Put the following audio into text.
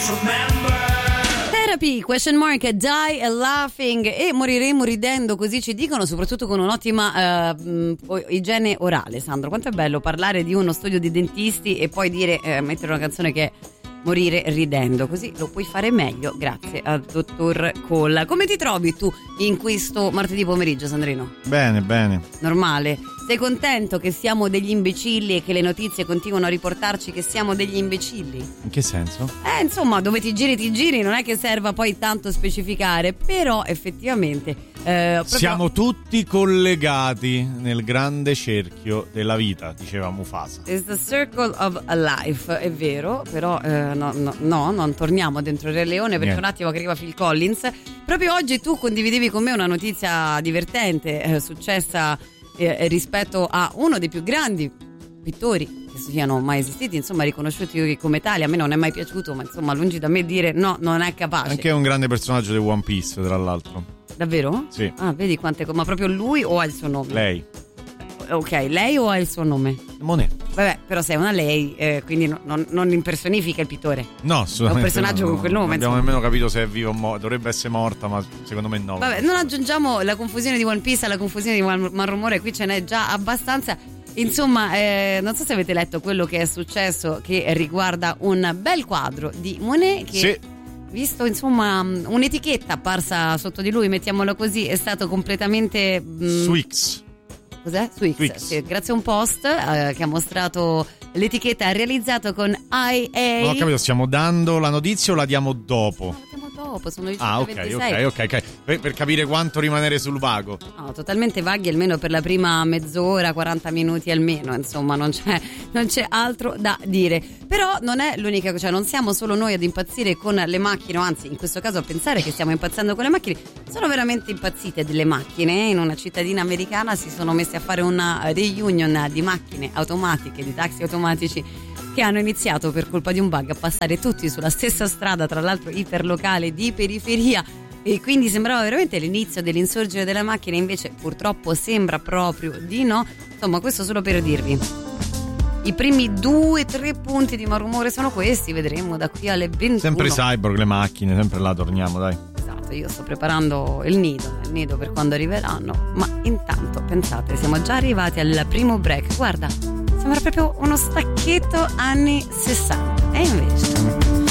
Therapy, question mark, die laughing, e moriremo ridendo, così ci dicono, soprattutto con un'ottima igiene orale. Sandro, quanto è bello parlare di uno studio di dentisti e poi dire mettere una canzone che è morire ridendo, così lo puoi fare meglio grazie al dottor Colla. Come ti trovi tu in questo martedì pomeriggio, Sandrino? Bene. Normale? Sei contento che siamo degli imbecilli e che le notizie continuano a riportarci che siamo degli imbecilli? In che senso? Insomma, dove ti giri, non è che serva poi tanto specificare, però effettivamente proprio... siamo tutti collegati nel grande cerchio della vita, diceva Mufasa. It's the circle of a life, è vero, però no, non torniamo dentro il Re Leone, perché un attimo che arriva Phil Collins. Proprio oggi tu condividevi con me una notizia divertente successa rispetto a uno dei più grandi pittori che siano mai esistiti, insomma, riconosciuti come tali. A me non è mai piaciuto, ma insomma, lungi da me dire no, non è capace. Anche un grande personaggio di One Piece, tra l'altro. Davvero? Sì. Ah, vedi quante, ma proprio lui o ha il suo nome? Lei. Ok, lei o ha il suo nome? Monet. Vabbè, però sei una lei, quindi non impersonifica il pittore. No, assolutamente. È un personaggio con quel nome. Non abbiamo nemmeno capito se è vivo o morto. Dovrebbe essere morta, ma secondo me no. Vabbè, non aggiungiamo la confusione di One Piece alla confusione di Marrumore, qui ce n'è già abbastanza. Insomma, non so se avete letto quello che è successo, che riguarda un bel quadro di Monet che... Sì. Visto insomma un'etichetta apparsa sotto di lui, mettiamola così, è stato completamente Swix. Cos'è? Swix. Sì, grazie a un post che ha mostrato l'etichetta realizzato con IA. Non ho capito, stiamo dando la notizia o la diamo dopo? La diamo dopo, sono le 5:26. Ok. Per capire quanto rimanere sul vago. No, totalmente vaghi almeno per la prima mezz'ora, 40 minuti almeno, insomma, non c'è altro da dire. Però non è l'unica, cioè non siamo solo noi ad impazzire con le macchine, o anzi in questo caso a pensare che stiamo impazzendo con le macchine. Sono veramente impazzite delle macchine. In una cittadina americana si sono messi a fare una reunion di macchine automatiche, di taxi automatici, che hanno iniziato per colpa di un bug a passare tutti sulla stessa strada, tra l'altro iperlocale di periferia, e quindi sembrava veramente l'inizio dell'insorgere delle macchine, invece purtroppo sembra proprio di no. Insomma, questo solo per dirvi. I primi 2-3 punti di malumore sono questi, vedremo da qui alle 21. Sempre cyborg, le macchine, sempre là torniamo, dai. Esatto, io sto preparando il nido per quando arriveranno, ma intanto pensate, siamo già arrivati al primo break. Guarda, sembra proprio uno stacchetto anni 60, e invece